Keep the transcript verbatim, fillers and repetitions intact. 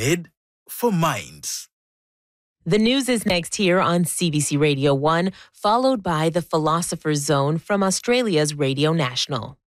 ahead for minds. The news is next here on C B C Radio one, followed by the Philosopher's Zone from Australia's Radio National.